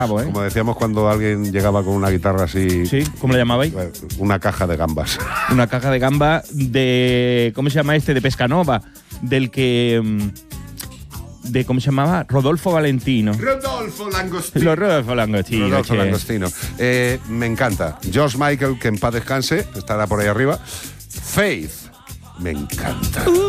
Como decíamos cuando alguien llegaba con una guitarra así. Sí, ¿cómo le llamabais? Una caja de gambas. Una caja de gamba de... ¿Cómo se llama este? De Pescanova. Del que... ¿Cómo se llamaba? Rodolfo Valentino. Rodolfo Langostino. Rodolfo Langostino. Me encanta. George Michael, que en paz descanse, estará por ahí arriba. Faith, me encanta.